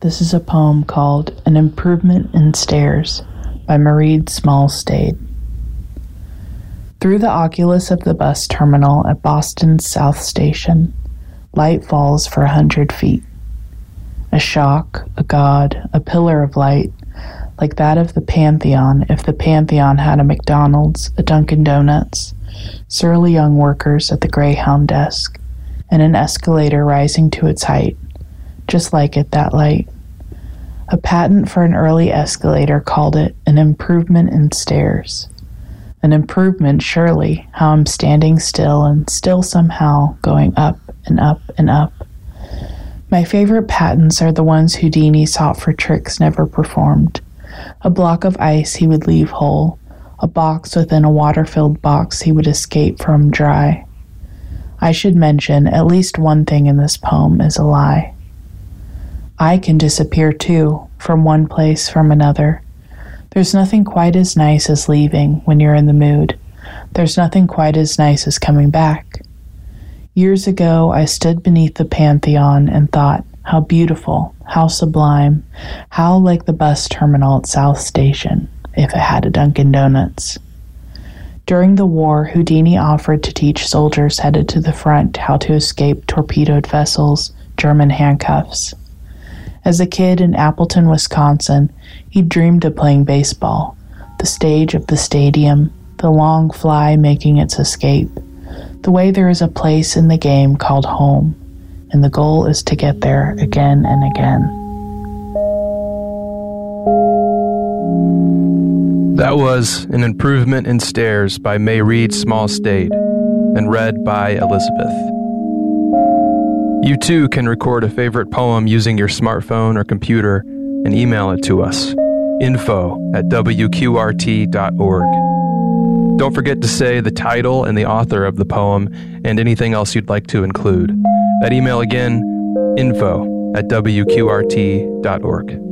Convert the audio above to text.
This is a poem called An Improvement in Stairs by Mareed Smallstade. Through the oculus of the bus terminal at Boston's South Station, light falls for 100 feet. A shock, a god, a pillar of light, like that of the Pantheon if the Pantheon had a McDonald's, a Dunkin' Donuts, surly young workers at the Greyhound desk, and an escalator rising to its height, just like it, that light. A patent for an early escalator called it an improvement in stairs. An improvement, surely, how I'm standing still and still somehow going up and up and up. My favorite patents are the ones Houdini sought for tricks never performed. A block of ice he would leave whole, a box within a water-filled box he would escape from dry. I should mention at least one thing in this poem is a lie. I can disappear too, from one place, from another. There's nothing quite as nice as leaving when you're in the mood. There's nothing quite as nice as coming back. Years ago, I stood beneath the Pantheon and thought, how beautiful, how sublime, how like the bus terminal at South Station, if it had a Dunkin' Donuts. During the war, Houdini offered to teach soldiers headed to the front how to escape torpedoed vessels, German handcuffs. As a kid in Appleton, Wisconsin, he dreamed of playing baseball, the stage of the stadium, the long fly making its escape, the way there is a place in the game called home, and the goal is to get there again and again. That was An Improvement in Stairs by Mareed Smallstade and read by Elizabeth. You too can record a favorite poem using your smartphone or computer and email it to us, info@wqrt.org. Don't forget to say the title and the author of the poem and anything else you'd like to include. That email again, info@wqrt.org.